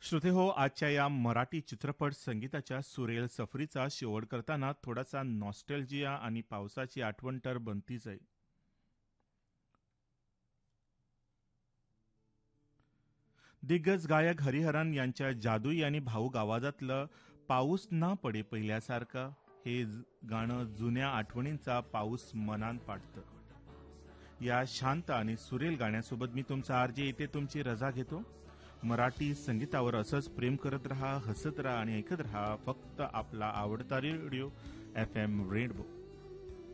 श्रोते हो, आजच्या या मराठी चित्रपट संगीताच्या सुरेल सफरीचा शेवट करताना थोडासा नॉस्टॅल्जिया आणि पावसाची आठवण तर बनतीच आहे. दिग्गज गायक हरिहरन यांच्या जादुई आणि भाऊक आवाजातलं पाऊस ना पडे पहिल्यासारखं हे गाणं जुन्या आठवणींचा पाऊस मनात पाडतं. या शांत आणि सुरेल गाण्यासोबत मी तुमचा आरजे इथे तुमची रजा घेतो. मराठी संगीतावर असंच प्रेम करत रहा, हसत रहा आणि ऐकत रहा फक्त आपला आवडता रेडिओ FM रेनबो.